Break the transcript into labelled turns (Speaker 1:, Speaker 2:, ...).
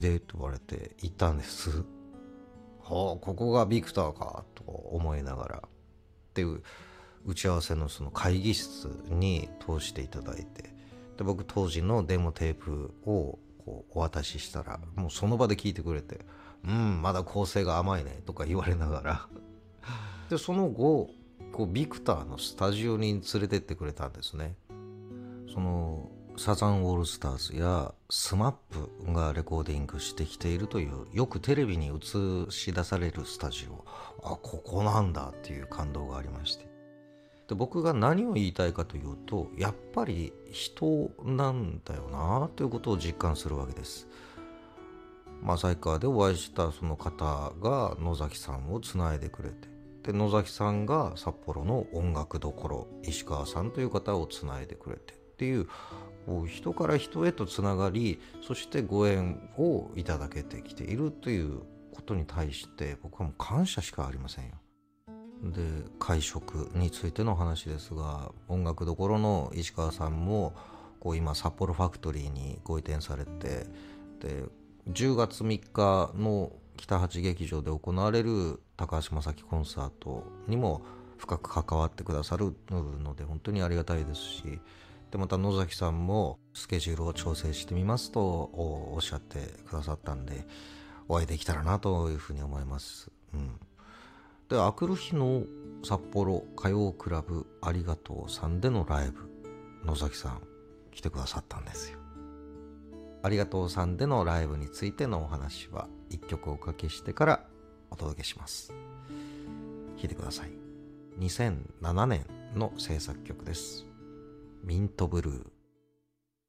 Speaker 1: でと言われて行ったんです。はあ、ここがビクターかと思いながらっていう打ち合わせのその会議室に通していただいて、で僕当時のデモテープをこうお渡ししたら、もうその場で聞いてくれて、まだ構成が甘いねとか言われながらでその後こうビクターのスタジオに連れてってくれたんですね。そのサザンオールスターズやスマップがレコーディングしてきているという、よくテレビに映し出されるスタジオ、ここなんだっていう感動がありまして、で僕が何を言いたいかというと、やっぱり人なんだよなということを実感するわけです。旭川でお会いしたその方が野崎さんをつないでくれて、で野崎さんが札幌の音楽どころ石川さんという方をつないでくれてっていう、こう人から人へとつながり、そしてご縁をいただけてきているということに対して僕はもう感謝しかありませんよ。で会食についての話ですが、音楽どころの石川さんもこう今札幌ファクトリーにご移転されて、で10月3日の北八劇場で行われる高橋正樹コンサートにも深く関わってくださるので本当にありがたいですし、でまた野崎さんもスケジュールを調整してみますとおっしゃってくださったんで、お会いできたらなというふうに思います。であくる日の札幌歌謡クラブありがとうさんでのライブ、野崎さん来てくださったんですよ。ありがとうさんでのライブについてのお話は一曲おかけしてからお届けします。聴いてください。2007年の制作曲です。ミントブルー。